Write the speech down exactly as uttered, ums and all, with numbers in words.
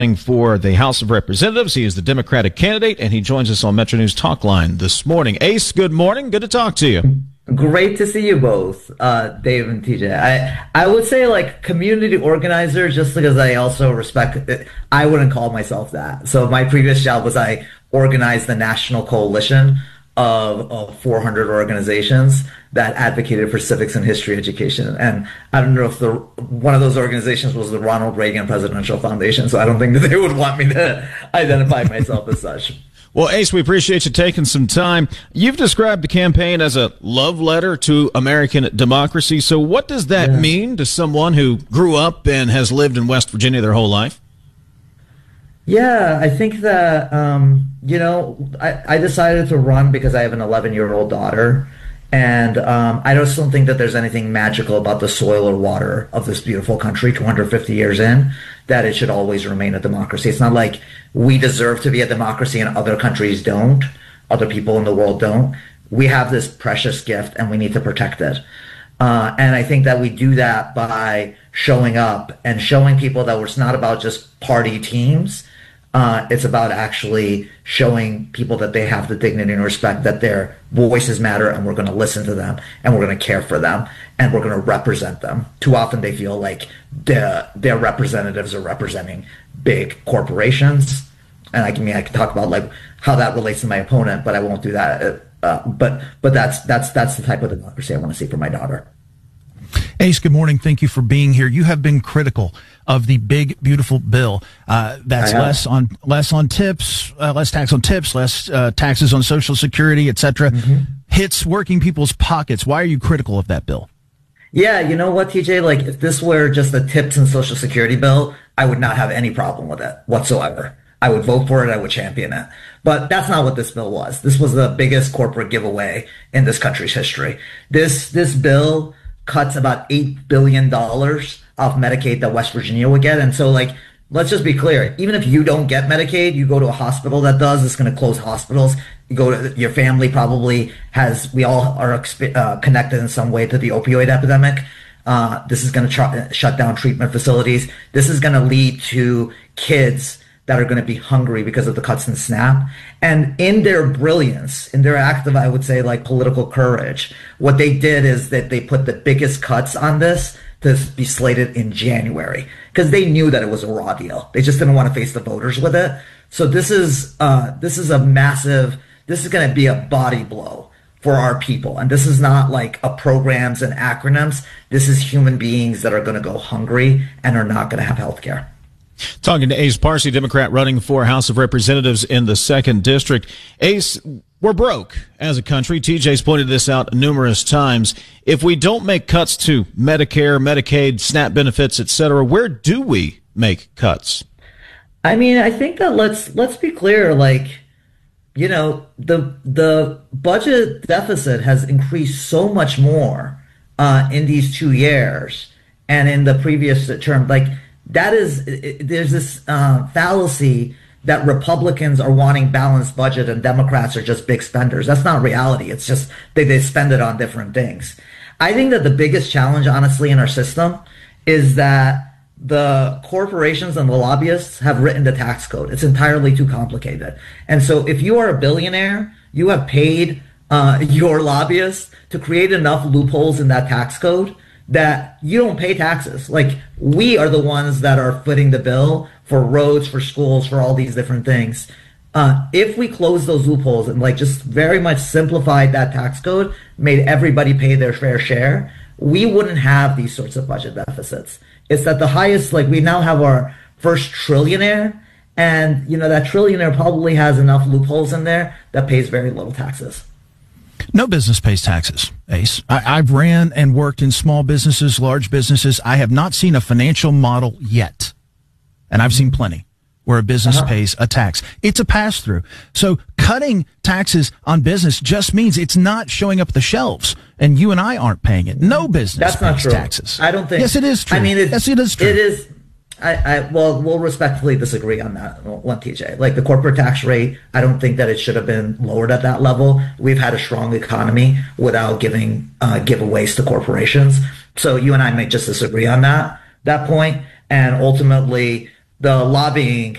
for the House of Representatives. He is the Democratic candidate, and he joins us on Metro News Talk Line this morning. Ace, good morning. Good to talk to you. Great to see you both, uh, Dave and T J. I, I would say like community organizer, just because I also respect it. I wouldn't call myself that. So my previous job was I organized the national coalition of, of four hundred organizations that advocated for civics and history education. And I don't know if the one of those organizations was the Ronald Reagan Presidential Foundation, so I don't think that they would want me to identify myself as such. Well, Ace, we appreciate you taking some time. You've described the campaign as a love letter to American democracy. So what does that yeah. mean to someone who grew up and has lived in West Virginia their whole life? Yeah, I think that, um, you know, I, I decided to run because I have an eleven-year-old daughter. And um, I just don't think that there's anything magical about the soil or water of this beautiful country two hundred fifty years in, that it should always remain a democracy. It's not like we deserve to be a democracy and other countries don't, other people in the world don't. We have this precious gift and we need to protect it. Uh, and I think that we do that by showing up and showing people that it's not about just party teams. Uh, it's about actually showing people that they have the dignity and respect, that their voices matter, and we're going to listen to them, and we're going to care for them, and we're going to represent them. Too often they feel like the, their representatives are representing big corporations. And I can, I mean, I can talk about like how that relates to my opponent, but I won't do that. Uh, but but that's that's that's the type of democracy I want to see for my daughter. Ace, good morning. Thank you for being here. You have been critical of the big, beautiful bill. Uh, that's less on less on tips, uh, less tax on tips, less uh, taxes on Social Security, et cetera. Mm-hmm. Hits working people's pockets. Why are you critical of that bill? Yeah, you know what, T J? Like, if this were just a tips and Social Security bill, I would not have any problem with it whatsoever. I would vote for it. I would champion it. But that's not what this bill was. This was the biggest corporate giveaway in this country's history. This this bill cuts about eight billion dollars off Medicaid that West Virginia would get. And so, like, let's just be clear. Even if you don't get Medicaid, you go to a hospital that does, it's going to close hospitals. You go to your family probably has, we all are uh, connected in some way to the opioid epidemic. Uh, this is going to tr- shut down treatment facilities. This is going to lead to kids that are going to be hungry because of the cuts in SNAP. And in their brilliance, in their act of, I would say, like political courage, what they did is that they put the biggest cuts on this to be slated in January, because they knew that it was a raw deal. They just didn't want to face the voters with it. So this is uh, this is a massive, this is going to be a body blow for our people. And this is not like a programs and acronyms. This is human beings that are going to go hungry and are not going to have health care. Talking to Ace Parsi, Democrat running for House of Representatives in the second district. Ace, we're broke as a country. T J's pointed this out numerous times. If we don't make cuts to Medicare, Medicaid, SNAP benefits, et cetera, where do we make cuts? I mean, I think that let's let's be clear. Like, you know, the the budget deficit has increased so much more uh, in these two years and in the previous term. Like, that is, there's this uh, fallacy that Republicans are wanting balanced budget and Democrats are just big spenders. That's not reality. It's just they, they spend it on different things. I think that the biggest challenge, honestly, in our system is that the corporations and the lobbyists have written the tax code. It's entirely too complicated. And so if you are a billionaire, you have paid uh, your lobbyists to create enough loopholes in that tax code that you don't pay taxes. Like, we are the ones that are footing the bill for roads, for schools, for all these different things. Uh, if we close those loopholes and like just very much simplified that tax code, made everybody pay their fair share, we wouldn't have these sorts of budget deficits. It's that the highest, like, we now have our first trillionaire, and, you know, that trillionaire probably has enough loopholes in there that pays very little taxes. No business pays taxes, Ace. I, I've ran and worked in small businesses, large businesses. I have not seen a financial model yet, and I've seen plenty, where a business uh-huh. pays a tax. It's a pass-through. So cutting taxes on business just means it's not showing up at the shelves, and you and I aren't paying it. No business That's pays not true. taxes. I don't think. Yes, it is true. I mean, it, yes, it is true. It is. I, I well, we'll respectfully disagree on that one, T J. Like, the corporate tax rate, I don't think that it should have been lowered at that level. We've had a strong economy without giving uh, giveaways to corporations. So you and I may just disagree on that that point. And ultimately, the lobbying